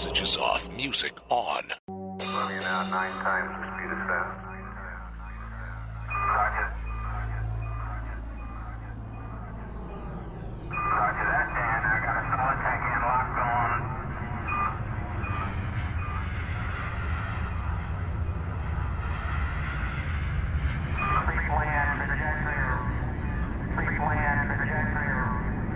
Messages off, music on. Moving out 9 times the speed of sound.